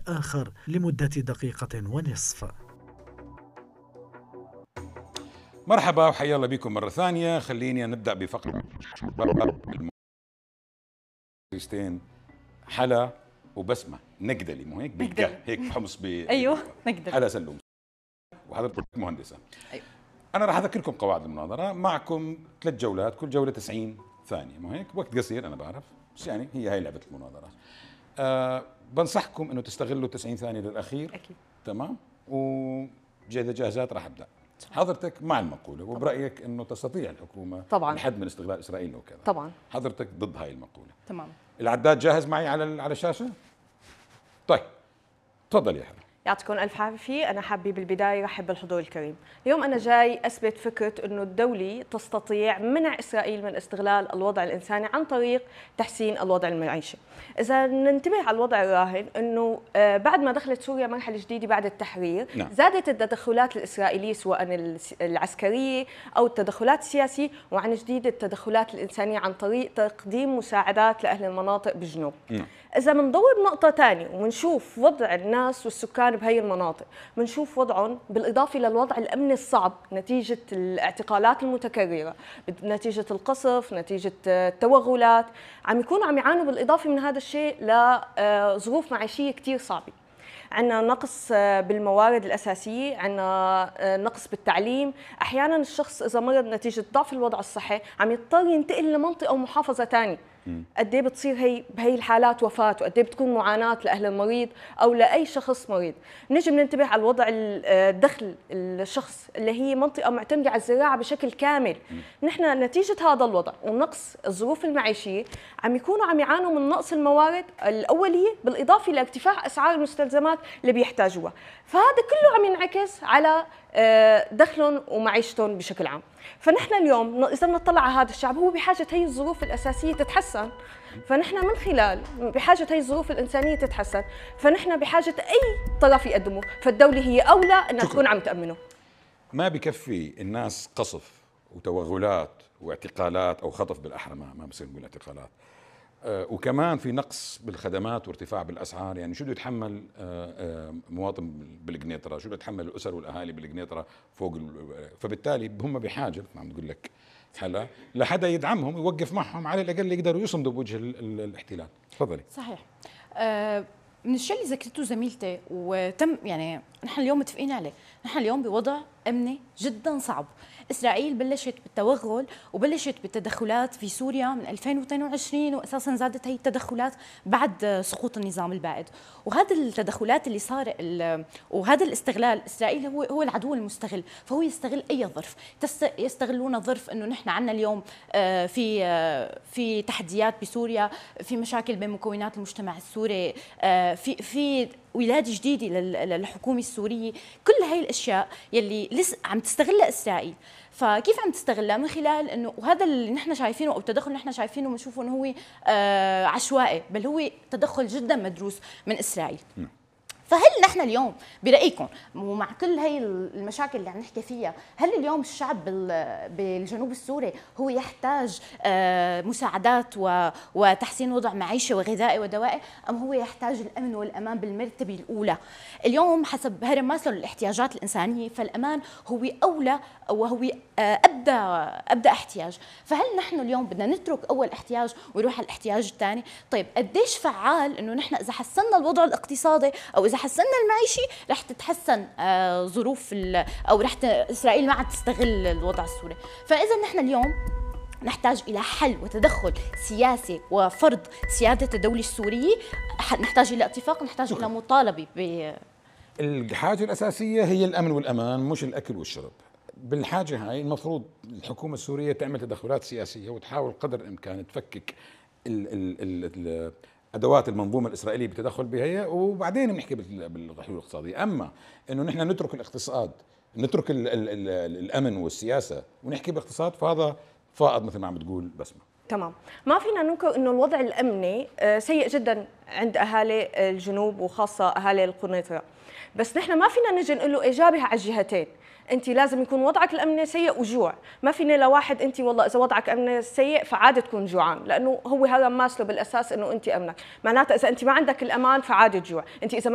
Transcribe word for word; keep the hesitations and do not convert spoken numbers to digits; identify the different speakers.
Speaker 1: آخر لمدة دقيقة ونصف.
Speaker 2: مرحبا وحيا الله بكم مرة ثانية. خليني نبدأ بفقرة المستين حلا وبسمة نقدلي، مو هيك بالقه هيك حمص ب
Speaker 3: ايوه نقدر.
Speaker 2: حلا سلوم وحضرتك مهندسة.
Speaker 3: أيوة.
Speaker 2: أنا راح أذكركم قواعد المناظرة. معكم ثلاث جولات، كل جولة تسعين ثانية، مو هيك؟ وقت قصير أنا بعرف، بس يعني هي هاي لعبة المناظرة. أه بنصحكم إنه تستغلوا تسعين ثانية للأخير.
Speaker 3: أكيد. تمام.
Speaker 2: وإذا جاهزات راح أبدأ. حضرتك مع المقولة وبرأيك أنه تستطيع الحكومة
Speaker 3: طبعا
Speaker 2: الحد من استغلال إسرائيل وكذا.
Speaker 3: طبعا.
Speaker 2: حضرتك ضد هاي المقولة.
Speaker 3: تمام.
Speaker 2: العداد جاهز معي على على الشاشة؟ طيب تفضل يا حلا.
Speaker 4: يعطيكم ألف عافية. أنا حابة بالبداية رحب بالحضور الكريم. اليوم أنا جاي أثبت فكرة أنه الدولة تستطيع منع إسرائيل من استغلال الوضع الإنساني عن طريق تحسين الوضع المعيشي. إذا ننتبه على الوضع الراهن أنه بعد ما دخلت سوريا مرحلة جديدة بعد التحرير،
Speaker 2: نعم.
Speaker 4: زادت التدخلات الإسرائيلية سواء العسكرية أو التدخلات السياسية، وعن جديد التدخلات الإنسانية عن طريق تقديم مساعدات لأهل المناطق بالجنوب.
Speaker 2: نعم.
Speaker 4: إذا بندور بنقطة ثانية وبنشوف وضع الناس والسكان بهي المناطق، بنشوف وضعهم بالإضافة للوضع الأمني الصعب نتيجة الاعتقالات المتكررة، نتيجة القصف، نتيجة التوغلات، عم يكونوا عم يعانوا بالإضافة من هذا الشيء لظروف معيشية كتير صعبة. عندنا نقص بالموارد الأساسية، عندنا نقص بالتعليم، أحيانا الشخص إذا مرض نتيجة ضعف الوضع الصحي عم يضطر ينتقل لمنطقة أو محافظة ثانية. قد ايه بتصير هي بهي الحالات وفاه، وقد ايه بتكون معاناه لاهل المريض او لاي شخص مريض. نجي بننتبه على الوضع الدخل الشخص اللي هي منطقه معتمده على الزراعه بشكل كامل. نحن نتيجه هذا الوضع ونقص الظروف المعيشيه عم يكونوا عم يعانوا من نقص الموارد الاوليه بالاضافه لارتفاع اسعار المستلزمات اللي بيحتاجوها، فهذا كله عم ينعكس على دخلهم ومعيشتهم بشكل عام. فنحن اليوم اذا بنطلع على هذا الشعب هو بحاجه هي الظروف الاساسيه تتحسن، فنحن من خلال بحاجه هي الظروف الانسانيه تتحسن، فنحن بحاجه اي طرف يقدمه، فالدوله هي اولى انها تكون عم تامنه.
Speaker 2: ما بكفي الناس قصف وتوغلات واعتقالات او خطف بالاحرى، ما ما بصير نقول اعتقالات. آه وكمان في نقص بالخدمات وارتفاع بالاسعار. يعني شو بده يتحمل آه آه مواطن بالقنيطره، شو بده يتحمل الاسر والاهالي بالقنيطره فوق. فبالتالي هم بحاجه، ما عم نقول لك حلا، لحدا يدعمهم يوقف معهم على الاقل يقدروا يصمدوا بوجه الاحتلال. تفضلي.
Speaker 3: صحيح. أه من الشيء اللي ذكرته زميلتي وتم يعني نحن اليوم متفقين عليه، نحن اليوم بوضع امني جدا صعب. اسرائيل بلشت بالتوغل وبلشت بالتدخلات في سوريا من ألفين واثنين وعشرين، واساسا زادت هي التدخلات بعد سقوط النظام البائد. وهذا التدخلات اللي صار وهذا الاستغلال، اسرائيل هو هو العدو المستغل، فهو يستغل اي ظرف. يستغلون ظرف انه نحن عندنا اليوم في في تحديات بسوريا، في مشاكل بين مكونات المجتمع السوري، في في ولاده جديده للحكومه السوريه. كل هاي الاشياء يلي لسه عم تستغلها اسرائيل. فكيف عم تستغلها؟ من خلال انه وهذا اللي نحن شايفينه او التدخل اللي نحن شايفينه بنشوفه انه هو آه عشوائي، بل هو تدخل جدا مدروس من اسرائيل. فهل نحن اليوم برايكم ومع كل هي المشاكل اللي عم نحكي فيها، هل اليوم الشعب بالجنوب السوري هو يحتاج مساعدات وتحسين وضع معيشي وغذائي ودوائي، ام هو يحتاج الامن والامان بالمرتبه الاولى؟ اليوم حسب هرم ماسلو للاحتياجات الانسانيه، فالامان هو اولى وهو ابدا ابدا احتياج. فهل نحن اليوم بدنا نترك اول احتياج ونروح على الاحتياج الثاني؟ طيب قديش فعال انه نحن اذا حسنا الوضع الاقتصادي او اذا حسنا المعيشي رح تتحسن آه ظروف او رح اسرائيل ما عاد تستغل الوضع السوري. فاذا نحن اليوم نحتاج الى حل وتدخل سياسي وفرض سياده الدوله السوريه، نحتاج الى اتفاق، نحتاج الى مطالبه ب
Speaker 2: الحاجه الاساسيه هي الامن والامان، مش الاكل والشرب. بالحاجه هاي المفروض الحكومه السوريه تعمل تدخلات سياسيه وتحاول قدر الامكان تفكك ال ال ال ادوات المنظومه الاسرائيليه بالتدخل بها، وبعدين بنحكي بالحلول الاقتصاديه. اما انه نحن نترك الاقتصاد، نترك ال ال ال الامن والسياسه ونحكي باقتصاد، فهذا فائض مثل ما عم بتقول بسمه.
Speaker 4: تمام. ما فينا ننكر انه الوضع الامني سيء جدا عند اهالي الجنوب وخاصه اهالي القنيطره، بس نحن ما فينا نجي نقول له ايجابي على الجهتين. انت لازم يكون وضعك الامني سيء وجوع، ما فينا لواحد انت والله اذا وضعك امني سيء فعادي تكون جوعان، لانه هو هرم ماسلو بالاساس انه انت امنك، معناته اذا انت ما عندك الامان فعادي تجوع، انت اذا